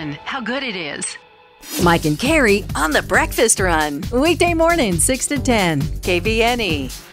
fun. How good it is. Mike and Carrie on the Breakfast Run. Weekday morning, 6 to 10. KBNE.